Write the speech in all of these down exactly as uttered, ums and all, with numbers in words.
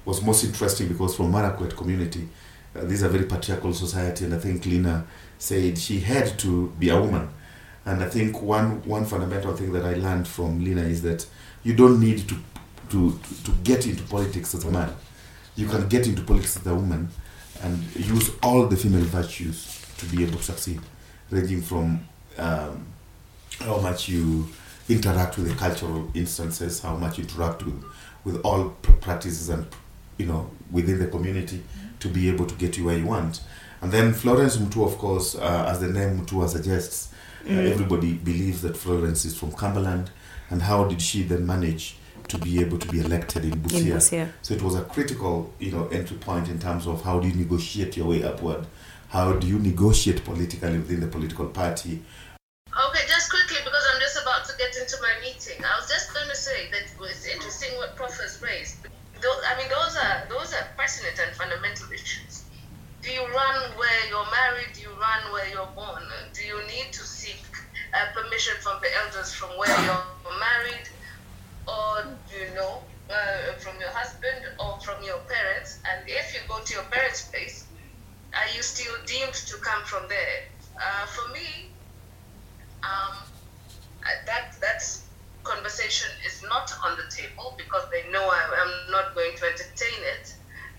was most interesting because from Marakwet community, uh, this is a very patriarchal society, and I think Lina said she had to be a woman. And I think one one fundamental thing that I learned from Lina is that you don't need to to to get into politics as a man. You can get into politics as a woman and use all the female virtues to be able to succeed, ranging from um, how much you interact with the cultural instances, how much you interact with, with all pr- practices and, you know, within the community mm-hmm. to be able to get you where you want. And then Florence Mutua, of course, uh, as the name Mutua suggests, mm-hmm. uh, everybody believes that Florence is from Cumberland. And how did she then manage to be able to be elected in Busia? In Busia. So it was a critical, you know, entry point in terms of how do you negotiate your way upward? How do you negotiate politically within the political party? Okay, just quickly, because I'm just about to get into my meeting. I was just going to say that it's interesting what Prof has raised. Those, I mean, those are those are pertinent and fundamental issues. Do you run where you're married? Do you run where you're born? Do you need to seek uh, permission from the elders from where you're married? Or, you know, uh, from your husband or from your parents? And if you go to your parents' place, are you still deemed to come from there? Uh, for me, um, that that conversation is not on the table because they know I am not going to entertain it.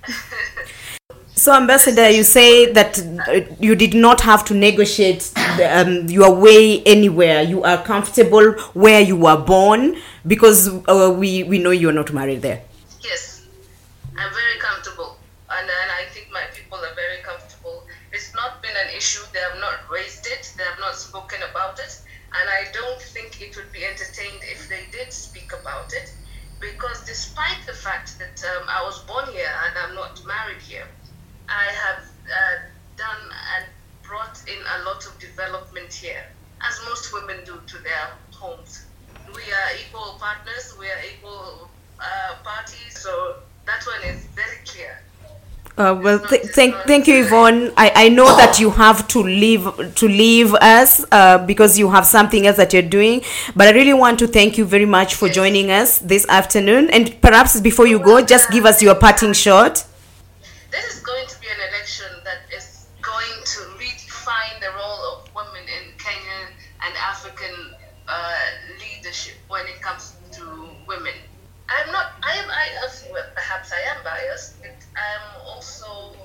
So, Ambassador, you say that uh, you did not have to negotiate um, your way anywhere. You are comfortable where you were born because uh, we, we know you're not married there. Yes, I'm very comfortable. And, and I think my people are very comfortable. It's not been an issue. They have not raised it. They have not spoken about it. And I don't think it would be entertained if they did speak about it. Because despite the fact that um, I was born here and I'm not married here, I have uh, done and brought in a lot of development here, as most women do to their homes. We are equal partners, we are equal uh, parties, so that one is very clear. Uh, well, th- thank thank you, Yvonne. I, I know that you have to leave to leave us uh, because you have something else that you're doing. But I really want to thank you very much for yes. joining us this afternoon. And perhaps before you go, just give us your parting shot. This is going to be an election that is going to redefine the role of women in Kenyan and African uh, leadership when it comes to women. I'm not, I am, I, well, perhaps I am biased, but I'm also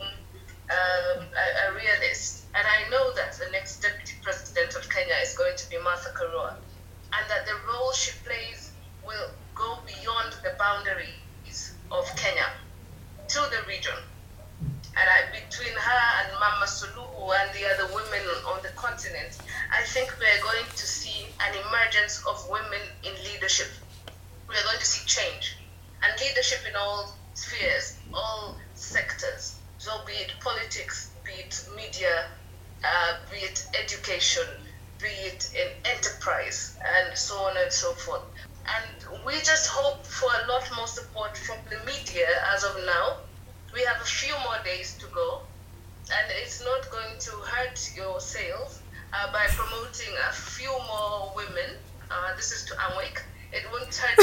um, a, a realist. And I know that the next deputy president of Kenya is going to be Martha Karua, and that the role she plays will go beyond the boundaries of Kenya to the region. And I, between her and Mama Suluhu and the other women on the continent, I think we're going to see an emergence of women in leadership. We're going to see change and leadership in all spheres, all sectors. So be it politics, be it media, uh, be it education, be it in enterprise, and so on and so forth. And we just hope for a lot more support from the media as of now. We have a few more days to go, and it's not going to hurt your sales uh, by promoting a few more women. Uh, this is to Amwik. It won't hurt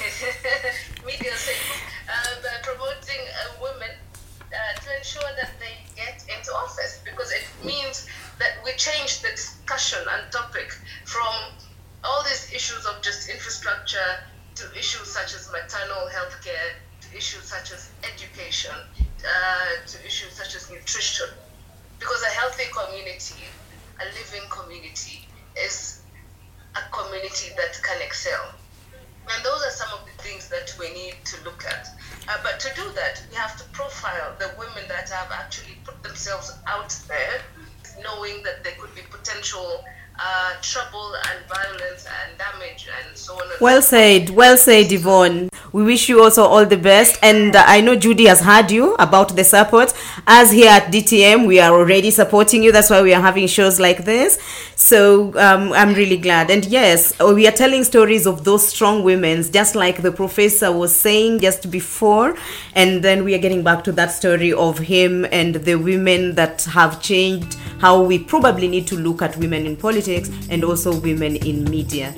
your media sales uh, by promoting uh, women uh, to ensure that they get into office, because it means that we change the discussion and topic from all these issues of just infrastructure to issues such as maternal health care, to issues such as education, uh, to issues such as nutrition. Because a healthy community, a living community, is a community that can excel. And those are some of the things that we need to look at. Uh, but to do that, we have to profile the women that have actually put themselves out there, knowing that there could be potential uh, trouble and violence and damage and so on. And well said, well said, Yvonne. We wish you also all the best. And uh, I know Judy has heard you about the support. As here at D T M, we are already supporting you. That's why we are having shows like this. So um, I'm really glad. And yes, we are telling stories of those strong women, just like the professor was saying just before. And then we are getting back to that story of him and the women that have changed how we probably need to look at women in politics and also women in media.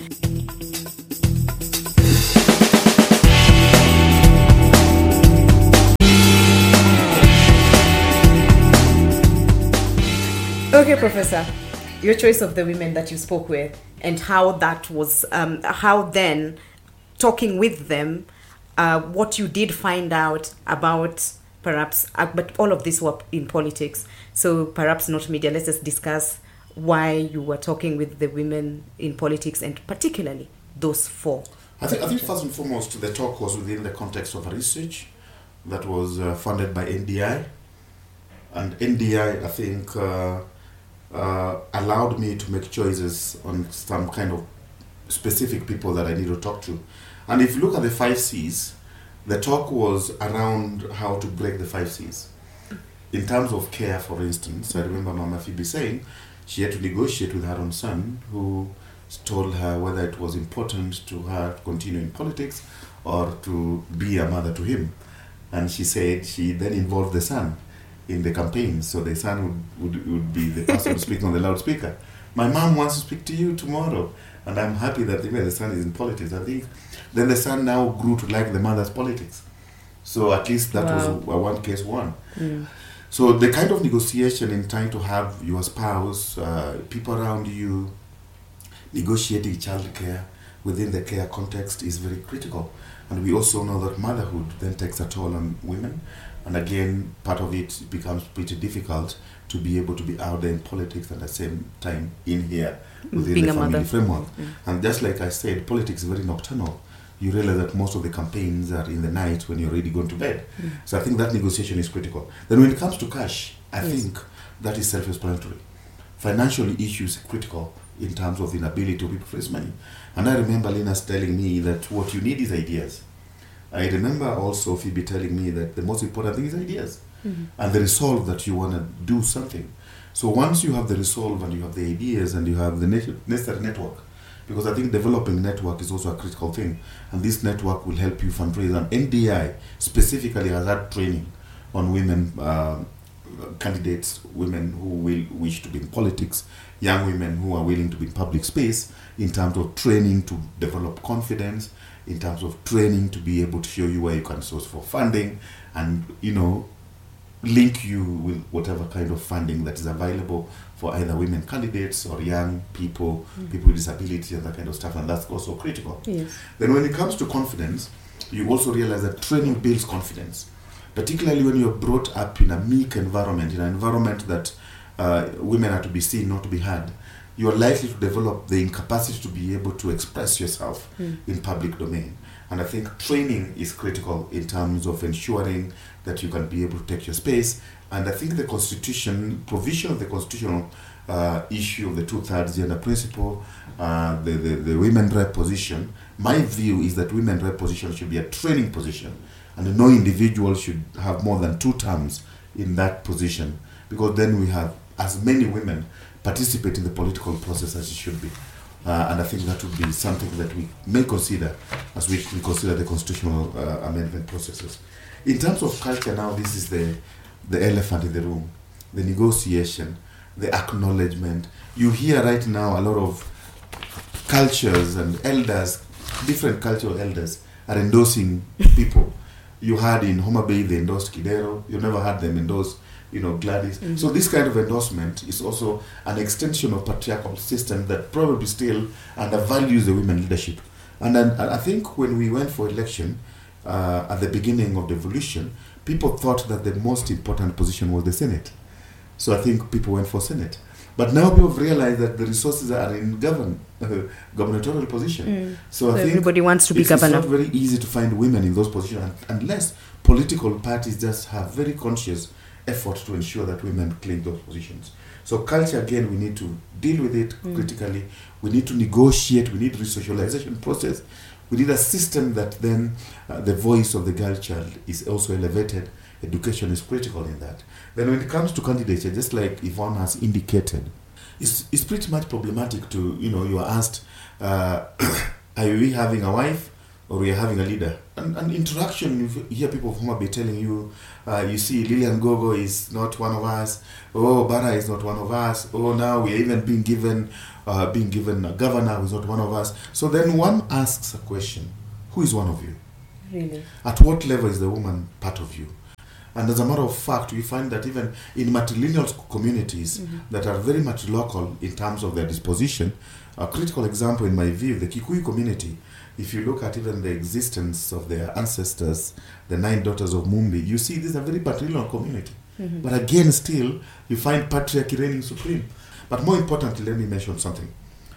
Okay, Professor, your choice of the women that you spoke with and how that was, um, how then talking with them, uh, what you did find out about perhaps, uh, but all of this were in politics. So perhaps not media. Let's just discuss why you were talking with the women in politics and particularly those four. I think, I think first and foremost, the talk was within the context of a research that was uh, funded by N D I. And N D I, I think, uh, uh, allowed me to make choices on some kind of specific people that I need to talk to. And if you look at the five C's, the talk was around how to break the five C's. In terms of care, for instance, I remember Mama Phoebe saying she had to negotiate with her own son, who told her whether it was important to her to continue in politics or to be a mother to him. And she said she then involved the son in the campaign, so the son would, would, would be the person speaking on the loudspeaker. My mom wants to speak to you tomorrow, and I'm happy that even the son is in politics. I think then the son now grew to like the mother's politics. So at least that Wow. was a one case one. Mm. So the kind of negotiation in trying to have your spouse, uh, people around you, negotiating childcare within the care context is very critical. And we also know that motherhood then takes a toll on women. And again, part of it becomes pretty difficult to be able to be out there in politics at the same time in here within Being the a family mother. framework. Mm. And just like I said, politics is very nocturnal. You realize that most of the campaigns are in the night when you're already going to bed. Mm. So I think that negotiation is critical. Then when it comes to cash, I Yes. think that is self-explanatory. Financial issues are critical in terms of the inability to people raise money. And I remember Linus telling me that what you need is ideas. I remember also Phoebe telling me that the most important thing is ideas Mhm. and the resolve that you want to do something. So once you have the resolve and you have the ideas and you have the net- necessary network, because I think developing network is also a critical thing, and this network will help you fundraise. And N D I specifically has had training on women uh, candidates, women who will wish to be in politics, young women who are willing to be in public space, in terms of training to develop confidence, in terms of training to be able to show you where you can source for funding, and you know, link you with whatever kind of funding that is available for either women candidates or young people, Mm. people with disabilities and that kind of stuff, and that's also critical. Yes. Then when it comes to confidence, you also realize that training builds confidence, particularly when you're brought up in a meek environment, in an environment that uh, women are to be seen, not to be heard. You are likely to develop the incapacity to be able to express yourself Mm. in public domain. And I think training is critical in terms of ensuring that you can be able to take your space. And I think the constitution, provision of the constitutional uh, issue of the two-thirds gender principle, uh, the, the, the women rep position, my view is that women rep position should be a training position. And no individual should have more than two terms in that position, because then we have as many women participate in the political process as it should be. Uh, and I think that would be something that we may consider as we, we consider the constitutional uh, amendment processes. In terms of culture now, this is the, the elephant in the room, the negotiation, the acknowledgement. You hear right now a lot of cultures and elders, different cultural elders, are endorsing people. You had in Homa Bay, they endorsed Kidero. You never had them endorse, you know, Gladys. Mhm. So this kind of endorsement is also an extension of patriarchal system that probably still undervalues the women leadership. And then I I think when we went for election uh, at the beginning of the evolution, people thought that the most important position was the Senate. So I think people went for Senate. But now people have realized that the resources are in govern, uh, gubernatorial position. Mm. So, So I think everybody wants to be it's, it's governor. not very easy to find women in those positions un- unless political parties just have very conscious effort to ensure that women claim those positions. So culture, again, we need to deal with it Mm. critically. We need to negotiate. We need resocialization process. We need a system that then uh, the voice of the girl child is also elevated. Education is critical in that. Then when it comes to candidature, just like Yvonne has indicated, it's, it's pretty much problematic to, you know, you are asked, uh, are we having a wife or we are having a leader? And, and interaction, you hear people from Homa Bay telling you, uh, you see Lilian Gogo is not one of us, oh, Bara is not one of us, oh, now we are even being given, uh, being given a governor who is not one of us. So then one asks a question, who is one of you? Really? At what level is the woman part of you? And as a matter of fact, we find that even in matrilineal communities mm-hmm. that are very much local in terms of their disposition, a critical example in my view, the Kikuyu community, if you look at even the existence of their ancestors, the nine daughters of Mumbi, you see this is a very patrilineal community. Mm-hmm. But again, still, you find patriarchy reigning supreme. But more importantly, let me mention something.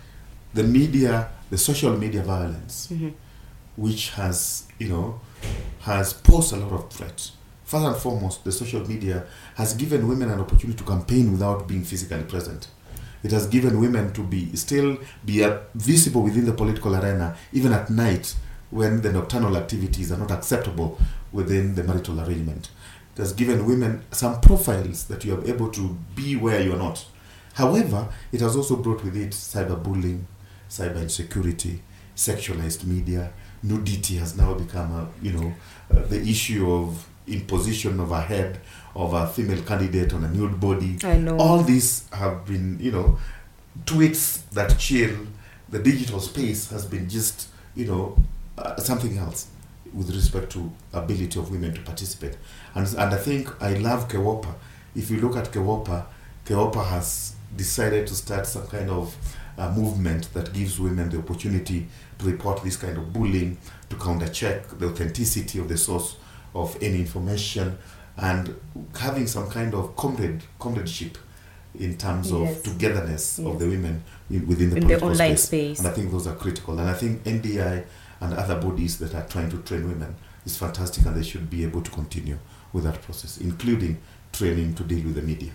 The media, the social media violence, mm-hmm. which has, you know, has posed a lot of threats. First and foremost, the social media has given women an opportunity to campaign without being physically present. It has given women to be still be uh, visible within the political arena, even at night when the nocturnal activities are not acceptable within the marital arrangement. It has given women some profiles that you are able to be where you are not. However, it has also brought with it cyberbullying, cyber insecurity, sexualized media. Nudity has now become a, you know, uh, the issue of imposition of a head of a female candidate on a nude body. I know. All these have been, you know, tweets that chill. The digital space has been just, you know, uh, something else with respect to ability of women to participate. And and I think I love KEWOPA. If you look at KEWOPA, KEWOPA has decided to start some kind of uh, movement that gives women the opportunity to report this kind of bullying, to counter-check the authenticity of the source of any information, and having some kind of comrade comradeship in terms yes. of togetherness yes. of the women in, within the in political the online space. space. And I think those are critical. And I think N D I and other bodies that are trying to train women is fantastic, and they should be able to continue with that process, including training to deal with the media.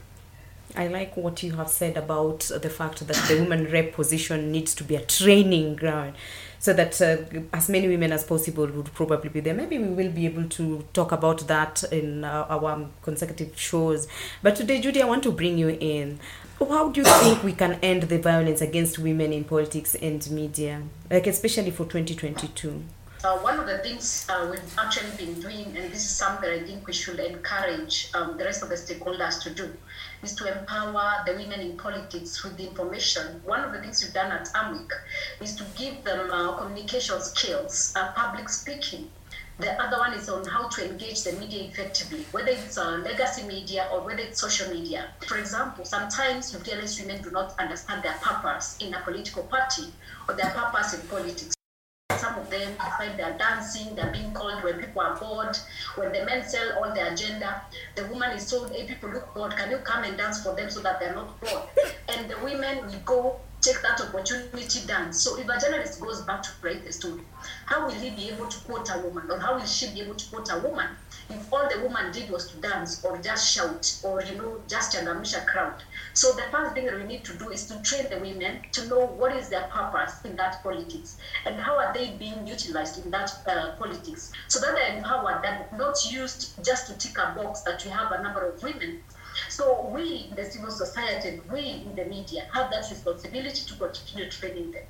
I like what you have said about the fact that the women rep position needs to be a training ground, so that uh, as many women as possible would probably be there. Maybe we will be able to talk about that in uh, our consecutive shows. But today, Judy, I want to bring you in. How do you think we can end the violence against women in politics and media, like especially for twenty twenty-two? Uh, one of the things uh, we've actually been doing, and this is something I think we should encourage um, the rest of the stakeholders to do, is to empower the women in politics with the information. One of the things we've done at AMWIC is to give them uh, communication skills, uh, public speaking. The other one is on how to engage the media effectively, whether it's uh, legacy media or whether it's social media. For example, sometimes you realize women do not understand their purpose in a political party or their purpose in politics. Some of them find they're dancing, they're being called when people are bored. When the men sell all their agenda, the woman is told, hey, people look bored, can you come and dance for them so that they're not bored? And the women will go take that opportunity dance. So if a journalist goes back to write the story, how will he be able to quote a woman, or how will she be able to quote a woman if all the woman did was to dance or just shout or, you know, just changamsha crowd? So the first thing that we need to do is to train the women to know what is their purpose in that politics and how are they being utilized in that uh, politics, so that they're empowered and not used just to tick a box that we have a number of women. So we, the civil society, we in the media have that responsibility to continue training them.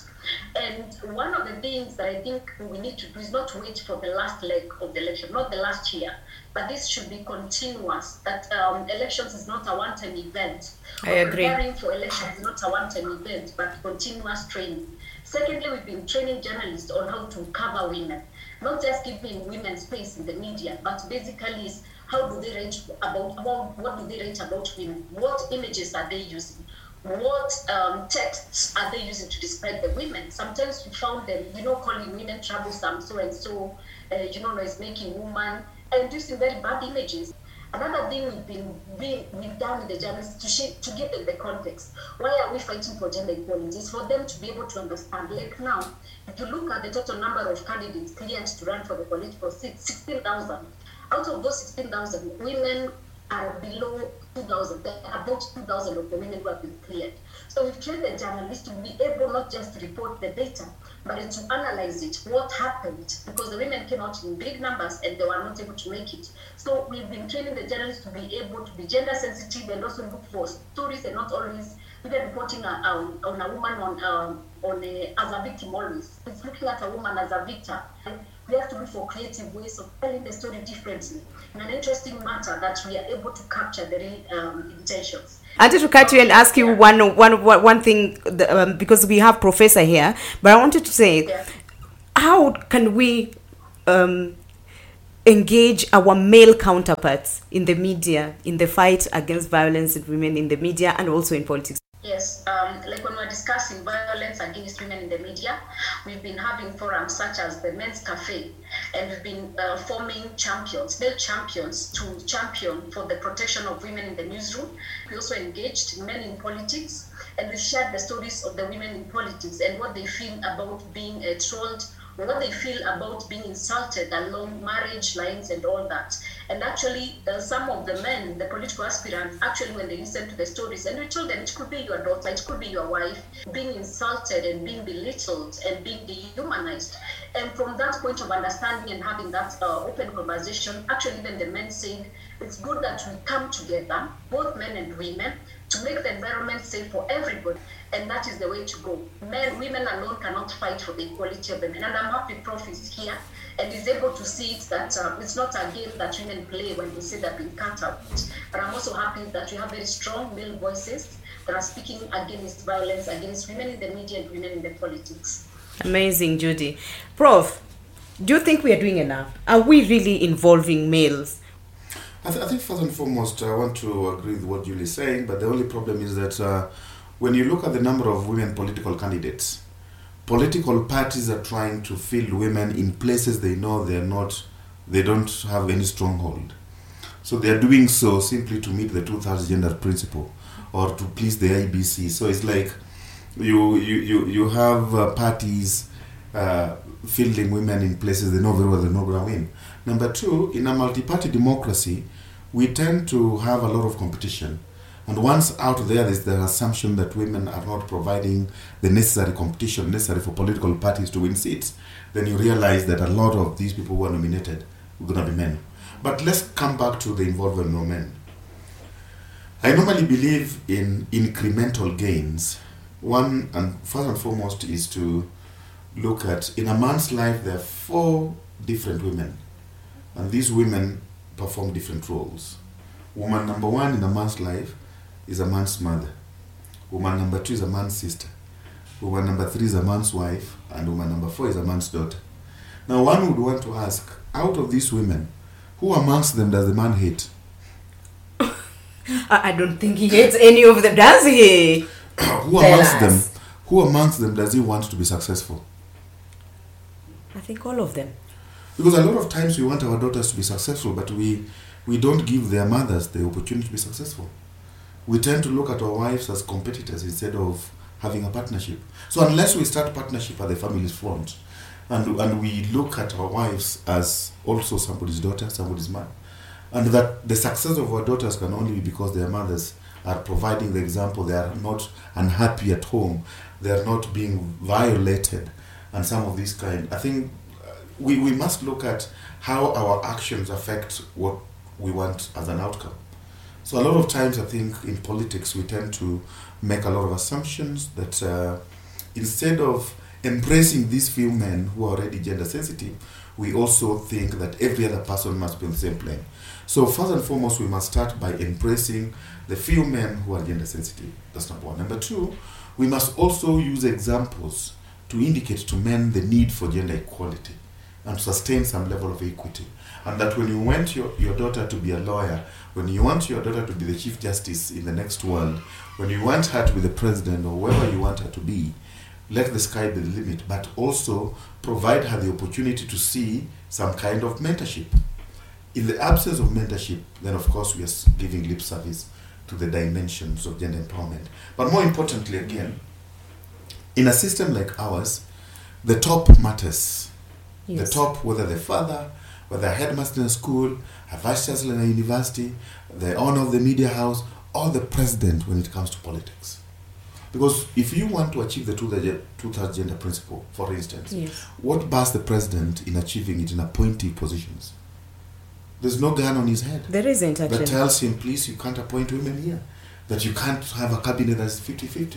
And one of the things that I think we need to do is not wait for the last leg of the election, not the last year, but this should be continuous, that um, elections is not a one-time event. I agree. Preparing for elections is not a one-time event, but continuous training. Secondly, we've been training journalists on how to cover women, not just giving women space in the media, but basically is how do they write about, about what do they write about women? What images are they using? What um, texts are they using to describe the women? Sometimes we found them, you know, calling women troublesome, so and so, uh, you know, is making woman, and using very bad images. Another thing we've been we, we've done with the journalists to shape, to give them the context. Why are we fighting for gender equality? It's for them to be able to understand. Like now, if you look at the total number of candidates cleared to run for the political seat, sixteen thousand. Out of those sixteen thousand, women are below two thousand. There are about two thousand of the women who have been cleared. So we've trained the journalists to be able not just to report the data, but to analyze it, what happened, because the women came out in big numbers and they were not able to make it. So we've been training the journalists to be able to be gender sensitive and also look for stories and not always even reporting a, a, on a woman on, um, on a, as a victim always. It's looking at a woman as a victim. We have to look for creative ways of telling the story differently in an interesting matter that we are able to capture the real um, intentions. I wanted to cut you and ask you one one one thing, um, because we have Professor here, but I wanted to say, yeah. how can we um, engage our male counterparts in the media, in the fight against violence in women in the media and also in politics? Yes, um, like when we're discussing violence against women in the media, we've been having forums such as the Men's Cafe, and we've been uh, forming champions, male champions, to champion for the protection of women in the newsroom. We also engaged men in politics, and we shared the stories of the women in politics and what they feel about being uh, trolled, or what they feel about being insulted along marriage lines and all that. And actually, uh, some of the men, the political aspirants, actually when they listened to the stories, and we told them it could be your daughter, it could be your wife, being insulted and being belittled and being dehumanized. And from that point of understanding and having that uh, open conversation, actually then the men said, it's good that we come together, both men and women, to make the environment safe for everybody. And that is the way to go. Men, women alone cannot fight for the equality of women. And I'm happy Prof is here and is able to see it that uh, it's not a game that women play when they say they've been cut out. But I'm also happy that we have very strong male voices that are speaking against violence against women in the media and women in the politics. Amazing, Judy. Prof, do you think we are doing enough? Are we really involving males? I, th- I think first and foremost, I want to agree with what Julie is saying, but the only problem is that uh, when you look at the number of women political candidates, political parties are trying to fill women in places they know they're not, they don't have any stronghold. So they're doing so simply to meet the two-thirds gender principle or to please the I B C. So it's like you you, you, you have uh, parties uh, filling women in places they know very well they're not going to win. Number two, in a multi-party democracy, we tend to have a lot of competition. And once out there is the assumption that women are not providing the necessary competition necessary for political parties to win seats, then you realize that a lot of these people who are nominated are going to be men. But let's come back to the involvement of men. I normally believe in incremental gains. One, and first and foremost, is to look at, in a man's life, there are four different women. And these women perform different roles. Woman number one in a man's life is a man's mother. Woman number two is a man's sister. Woman number three is a man's wife. And woman number four is a man's daughter. Now one would want to ask, out of these women, who amongst them does the man hate? I don't think he hates any of them, does he? who amongst them Who amongst them does he want to be successful? I think all of them. Because a lot of times we want our daughters to be successful, but we, we don't give their mothers the opportunity to be successful. We tend to look at our wives as competitors instead of having a partnership. So unless we start partnership at the family's front, and, and we look at our wives as also somebody's daughter, somebody's mother, and that the success of our daughters can only be because their mothers are providing the example, they are not unhappy at home, they are not being violated, and some of these kind. I think we, we must look at how our actions affect what we want as an outcome. So a lot of times I think in politics we tend to make a lot of assumptions that uh, instead of embracing these few men who are already gender sensitive, we also think that every other person must be on the same plane. So first and foremost, we must start by embracing the few men who are gender sensitive. That's number one. Number two, we must also use examples to indicate to men the need for gender equality and sustain some level of equity. And that when you want your, your daughter to be a lawyer, when you want your daughter to be the Chief Justice in the next world, when you want her to be the president or wherever you want her to be, let the sky be the limit, but also provide her the opportunity to see some kind of mentorship. In the absence of mentorship, then of course we are giving lip service to the dimensions of gender empowerment. But more importantly, again, in a system like ours, the top matters. Yes. The top, whether the father, whether a headmaster in a school, a vice chancellor in a university, the owner of the media house, or the president when it comes to politics. Because if you want to achieve the two-thirds gender principle, for instance, yes, what bars the president in achieving it in appointing positions? There's no gun on his head. There isn't, actually. That tells him, please, you can't appoint women here. That you can't have a cabinet that's fifty-fifty.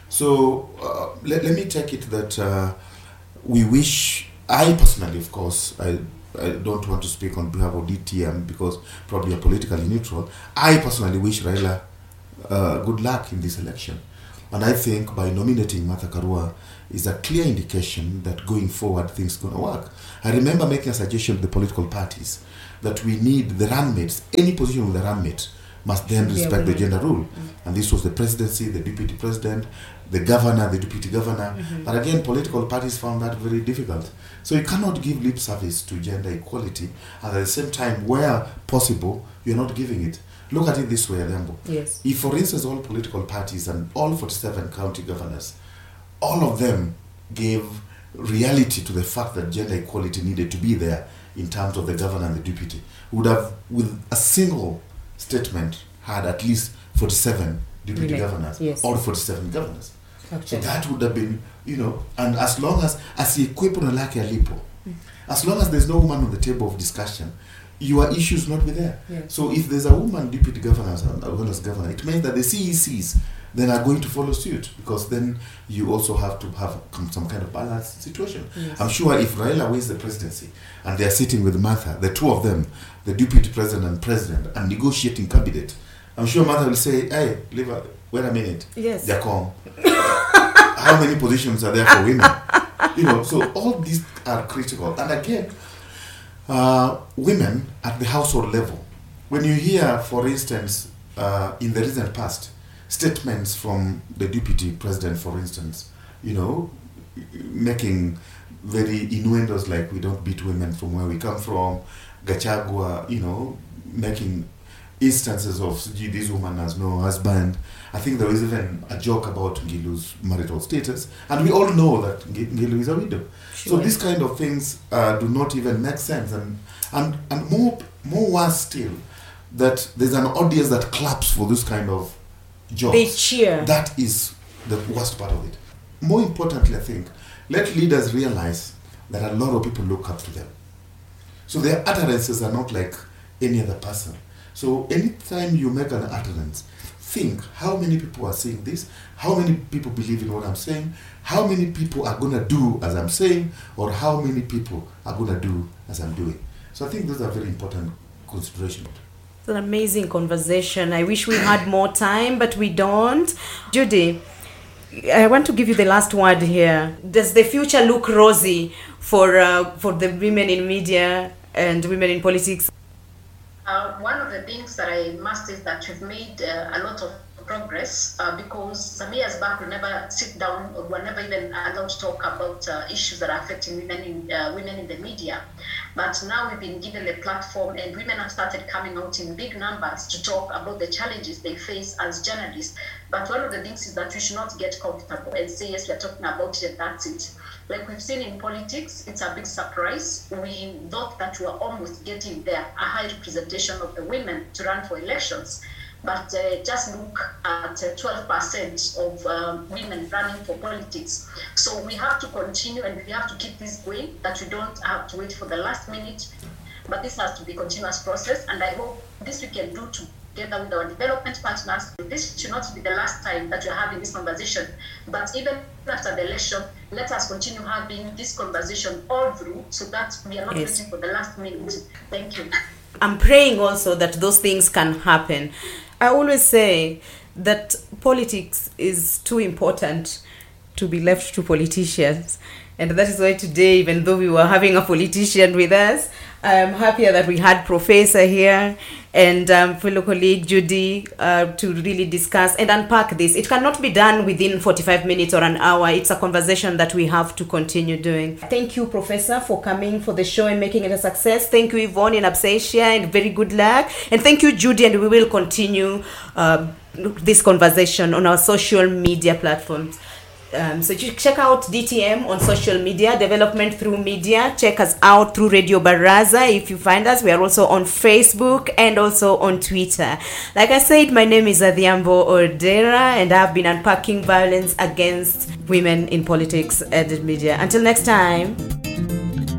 So uh, let, let me take it that uh, we wish, I personally, of course, I, I don't want to speak on behalf of D T M because probably you're politically neutral. I personally wish Raila uh, good luck in this election. And I think by nominating Martha Karua is a clear indication that going forward things are going to work. I remember making a suggestion to the political parties that we need the runmates, any position with a runmate must then respect yeah, the gender rule. Mm-hmm. And this was the presidency, the deputy president, the governor, the deputy governor. Mm-hmm. But again, political parties found that very difficult. So you cannot give lip service to gender equality, and at the same time, where possible, you're not giving it. Look at it this way, Adhiambo. Yes. If, for instance, all political parties and all forty-seven county governors, all of them gave reality to the fact that gender equality needed to be there in terms of the governor and the deputy, would have, with a single statement, had at least forty-seven deputy really? governors, yes. or forty-seven governors. Okay. So that would have been, you know, and as long as, as you equip on like a lipo, mm. as long as there's no woman on the table of discussion, your issues not be there. Yes. So if there's a woman deputy governor as well as governor, it means that the C E Cs then are going to follow suit, because then you also have to have some kind of balanced situation. Yes. I'm sure if Raila wins the presidency and they're sitting with Martha, the two of them, the deputy president and president, and negotiating cabinet, I'm sure Martha will say, hey, leave a, wait a minute. Yes. They're calm. How many positions are there for women? You know, so all these are critical. And again, uh, women at the household level, when you hear, for instance, uh, in the recent past, statements from the deputy president, for instance, you know, making very innuendos like we don't beat women from where we come from, Gachagua, you know, making instances of gee, this woman has no husband. I think there was even a joke about Ngilu's marital status, and we all know that Ngilu is a widow. Sure. So these kind of things uh, do not even make sense, and and and more more worse still, that there's an audience that claps for this kind of jobs. They cheer. That is the worst part of it. More importantly, I think, let leaders realize that a lot of people look up to them. So their utterances are not like any other person. So anytime you make an utterance, think how many people are saying this, how many people believe in what I'm saying, how many people are going to do as I'm saying, or how many people are going to do as I'm doing. So I think those are very important considerations. It's an amazing conversation. I wish we had more time, but we don't. Judy, I want to give you the last word here. Does the future look rosy for uh, for the women in media and women in politics? Uh, one of the things that I must is that we've made uh, a lot of progress uh, because some years back we never sit down or were never even allowed to talk about uh, issues that are affecting women in uh, women in the media. But now we've been given a platform, and women have started coming out in big numbers to talk about the challenges they face as journalists. But one of the things is that we should not get comfortable and say, yes, we're talking about it and that's it. Like we've seen in politics, it's a big surprise. We thought that we were almost getting there, a high representation of the women to run for elections. But uh, just look at uh, twelve percent of um, women running for politics. So we have to continue, and we have to keep this going, that we don't have to wait for the last minute. But this has to be a continuous process, and I hope this we can do together with our development partners. This should not be the last time that we're having this conversation. But even after the election, let us continue having this conversation all through so that we are not yes. waiting for the last minute. Thank you. I'm praying also that those things can happen. I always say that politics is too important to be left to politicians. And that is why today, even though we were having a politician with us, I'm happier that we had Professor here and um, fellow colleague Judy uh, to really discuss and unpack this. It cannot be done within forty-five minutes or an hour. It's a conversation that we have to continue doing. Thank you, Professor, for coming for the show and making it a success. Thank you, Yvonne in Absentia, and very good luck. And thank you, Judy, and we will continue uh, this conversation on our social media platforms. Um, so check out D T M on social media, Development Through Media. Check us out through Radio Baraza. If you find us, we are also on Facebook and also on Twitter. Like I said, my name is Adhiambo Ordera, and I've been unpacking violence against women in politics and media. Until next time.